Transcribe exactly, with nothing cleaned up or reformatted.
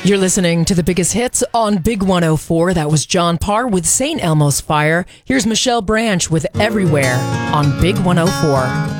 You're listening to the biggest hits on Big one oh four. That was John Parr with Saint Elmo's Fire. Here's Michelle Branch with Everywhere on Big one oh four.